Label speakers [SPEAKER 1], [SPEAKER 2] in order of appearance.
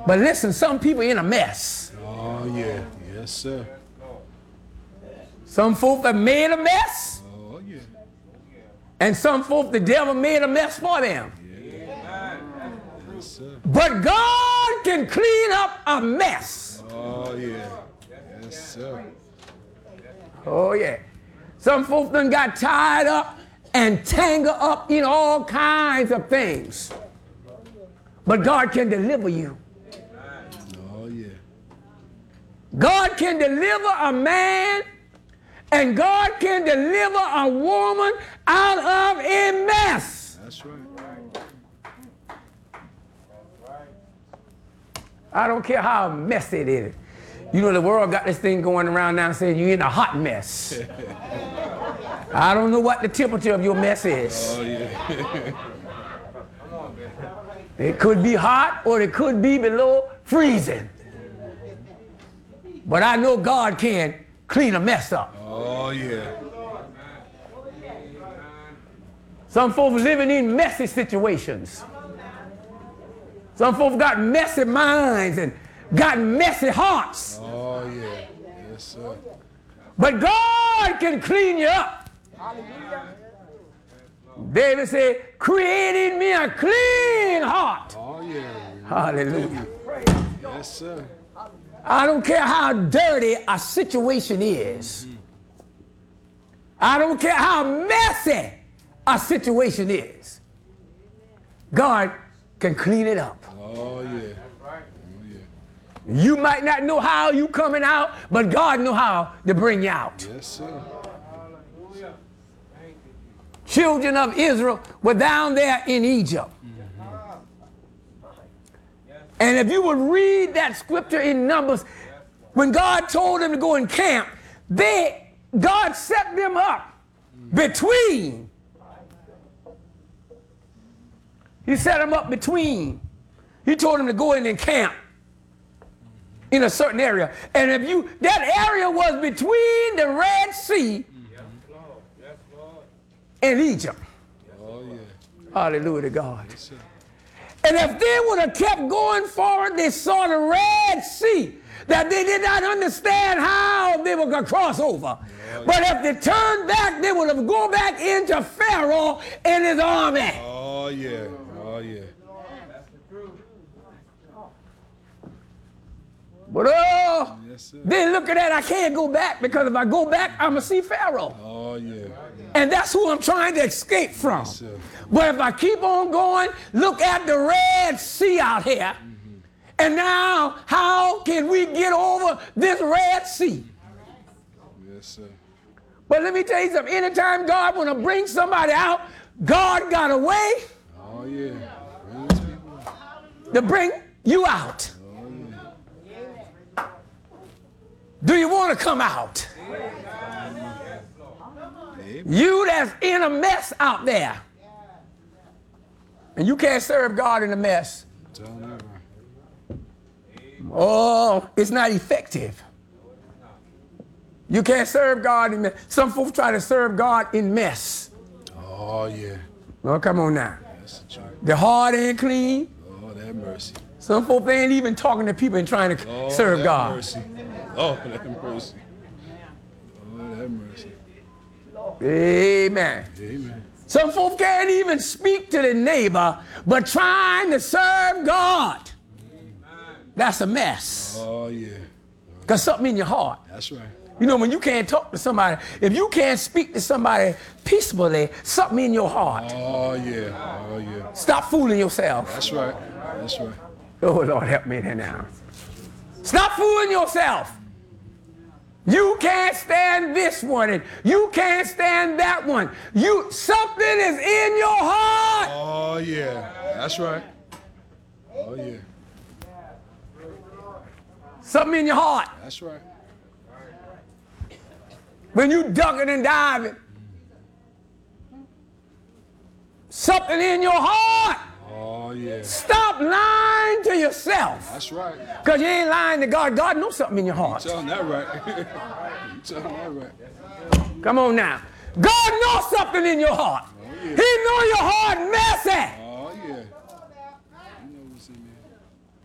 [SPEAKER 1] But listen, some people in a mess.
[SPEAKER 2] Oh, yeah. Yes, sir.
[SPEAKER 1] Some folk have made a mess.
[SPEAKER 2] Oh, yeah.
[SPEAKER 1] And some folk, the devil made a mess for them.
[SPEAKER 2] Yeah. Yes, sir.
[SPEAKER 1] But God can clean up a mess.
[SPEAKER 2] Oh, yeah. Yes, sir.
[SPEAKER 1] Oh, yeah. Some folk done got tied up and tangled up in all kinds of things. But God can deliver you.
[SPEAKER 2] Oh, yeah.
[SPEAKER 1] God can deliver a man, and God can deliver a woman out of a mess.
[SPEAKER 2] That's right.
[SPEAKER 1] I don't care how messy it is. You know, the world got this thing going around now saying you're in a hot mess. I don't know what the temperature of your mess is.
[SPEAKER 2] Oh, yeah.
[SPEAKER 1] It could be hot or it could be below freezing. But I know God can clean a mess up.
[SPEAKER 2] Oh, yeah.
[SPEAKER 1] Some folks living in messy situations. Some folks got messy minds and got messy hearts.
[SPEAKER 2] Oh, yeah. Yes, sir.
[SPEAKER 1] But God can clean you up. David said, create in me a clean heart.
[SPEAKER 2] Oh, yeah.
[SPEAKER 1] Hallelujah.
[SPEAKER 2] Yes, sir.
[SPEAKER 1] I don't care how dirty a situation is. I don't care how messy a situation is. God can clean it up.
[SPEAKER 2] Oh, yeah.
[SPEAKER 1] You might not know how you coming out, but God know how to bring you out.
[SPEAKER 2] Yes, sir.
[SPEAKER 1] Children of Israel were down there in Egypt. And if you would read that scripture in Numbers, when God told them to go and camp, God set them up between. He set them up between. He told them to go in and camp in a certain area. And if that area was between the Red Sea and Egypt.
[SPEAKER 2] Oh, yeah.
[SPEAKER 1] Hallelujah to God.
[SPEAKER 2] Yes, sir.
[SPEAKER 1] And if they would have kept going forward, they saw the Red Sea, that they did not understand how they were going to cross over.
[SPEAKER 2] Oh,
[SPEAKER 1] but if they turned back, they would have gone back into Pharaoh and his army.
[SPEAKER 2] Oh, yeah. Oh, yeah.
[SPEAKER 1] But
[SPEAKER 2] Yes, sir.
[SPEAKER 1] they look at that, I can't go back, because if I go back, I'm going to see Pharaoh.
[SPEAKER 2] Oh, yeah.
[SPEAKER 1] And that's who I'm trying to escape from.
[SPEAKER 2] Yes, sir.
[SPEAKER 1] But if I keep on going, look at the Red Sea out here. And now, how can we get over this Red Sea?
[SPEAKER 2] Yes, sir.
[SPEAKER 1] But let me tell you something. Anytime God want to bring somebody out, God got a way
[SPEAKER 2] Oh, yeah. Bring those people out.
[SPEAKER 1] to bring you out.
[SPEAKER 2] Oh, yeah.
[SPEAKER 1] Do you want to come out?
[SPEAKER 2] Amen.
[SPEAKER 1] You that's in a mess out there. And you can't serve God in a mess.
[SPEAKER 2] Tell them that.
[SPEAKER 1] Oh, it's not effective. You can't serve God in mess. Some folks try to serve God in mess.
[SPEAKER 2] Oh, yeah.
[SPEAKER 1] Oh, come on now.
[SPEAKER 2] That's the truth.
[SPEAKER 1] The heart ain't clean.
[SPEAKER 2] Lord have mercy.
[SPEAKER 1] Some folks ain't even talking to people and trying to
[SPEAKER 2] Lord
[SPEAKER 1] serve
[SPEAKER 2] have
[SPEAKER 1] God.
[SPEAKER 2] Mercy. Lord have mercy. Lord have mercy.
[SPEAKER 1] Amen.
[SPEAKER 2] Amen.
[SPEAKER 1] Some folks can't even speak to the neighbor, but trying to serve God. That's a mess.
[SPEAKER 2] Oh, yeah.
[SPEAKER 1] Because something in your heart.
[SPEAKER 2] That's right.
[SPEAKER 1] You know, when you can't talk to somebody, if you can't speak to somebody peacefully, something in your heart.
[SPEAKER 2] Oh, yeah. Oh, yeah.
[SPEAKER 1] Stop fooling yourself.
[SPEAKER 2] That's right. That's right.
[SPEAKER 1] Oh, Lord, help me there now. Stop fooling yourself. You can't stand this one, and you can't stand that one. Something is in your heart.
[SPEAKER 2] Oh, yeah. That's right. Oh, yeah.
[SPEAKER 1] Something in your heart.
[SPEAKER 2] That's right.
[SPEAKER 1] When you ducking and diving. Something in your heart.
[SPEAKER 2] Oh, yeah.
[SPEAKER 1] Stop lying to yourself.
[SPEAKER 2] That's right.
[SPEAKER 1] Because you ain't lying to God. God knows something in your heart.
[SPEAKER 2] You telling that right. You telling that right.
[SPEAKER 1] Come on now. God knows something in your heart.
[SPEAKER 2] Oh, yeah.
[SPEAKER 1] He knows your heart messy.